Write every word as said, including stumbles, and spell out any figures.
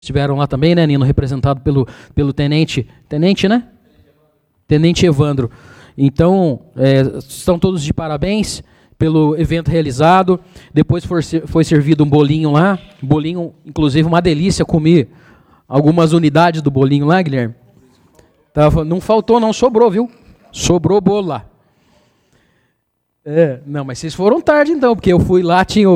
estiveram lá também, né, Nino? Representado pelo, pelo tenente, tenente, né? Tenente Evandro. Então, é, estão todos de parabéns pelo evento realizado. Depois foi, foi servido um bolinho lá, bolinho, inclusive uma delícia, comi algumas unidades do bolinho lá, Guilherme. Tava, não faltou, não, sobrou, viu? Sobrou bolo lá. É, não, mas vocês foram tarde então, porque eu fui lá, tinha o